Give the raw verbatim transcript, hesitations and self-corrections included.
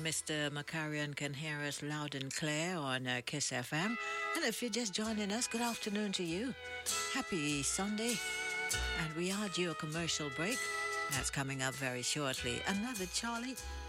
Mister Macarian can hear us loud and clear on uh, Kiss F M. And if you're just joining us, good afternoon to you. Happy Sunday. And we are due a commercial break. That's coming up very shortly. Another Charlie